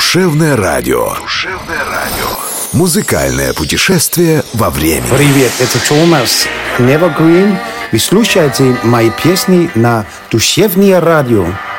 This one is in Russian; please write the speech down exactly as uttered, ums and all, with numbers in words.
Душевное радио. Душевное радио. Музыкальное путешествие во времени. Привет, это Томас Nevergreen. Вы слушаете мои песни на Душевное радио.